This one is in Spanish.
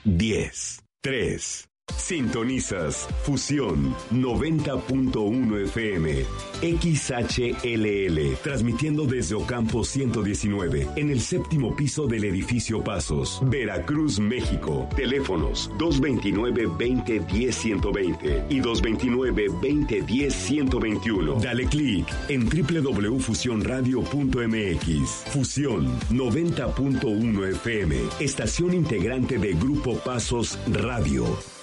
10, 3. Sintonizas Fusión 90.1 FM, XHLL, transmitiendo desde Ocampo 119, en el séptimo piso del edificio Pasos, Veracruz, México. Teléfonos 229-2010-120 y 229-2010-121. Dale clic en www.fusionradio.mx. Fusión 90.1 FM, estación integrante de Grupo Pasos Radio.